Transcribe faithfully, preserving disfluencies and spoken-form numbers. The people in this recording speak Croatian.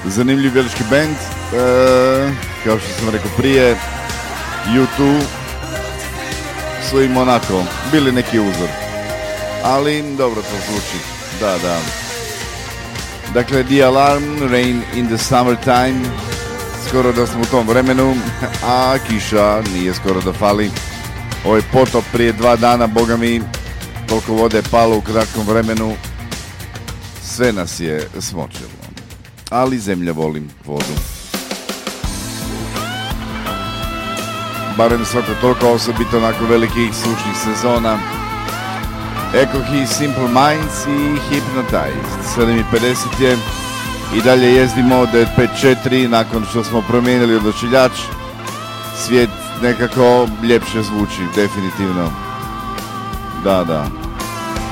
Zanimljiv veliki band, e, kao što sam rekao prije, U dva su im onako bili neki uzor, ali dobro to zvuči, da, da. Dakle, The Alarm, Rain in the Summertime, skoro da smo u tom vremenu, a kiša nije skoro da fali. Ovaj potop prije dva dana, boga mi, toliko vode je palo u kratkom vremenu, sve nas je smočilo. Ali zemlja volim vodu. Barem svako toliko, osobito nakon velikih sušnih sezona. Echo i Simple Minds i Hypnotized. sedam i pedeset je i dalje jezdimo devet pet četiri nakon što smo promijenili odašiljač. Svijet nekako ljepše zvuči, definitivno. Da, da.